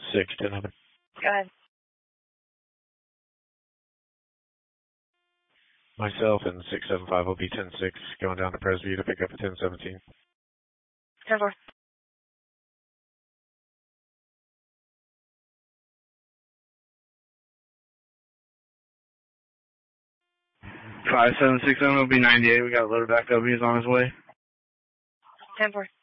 6-10-11. Go ahead. Myself and 675 will be 10-6 going down to Presby to pick up a 10-17. 10-4. Five 767 will be 98. We got a loader back up. He's on his way. 10-4.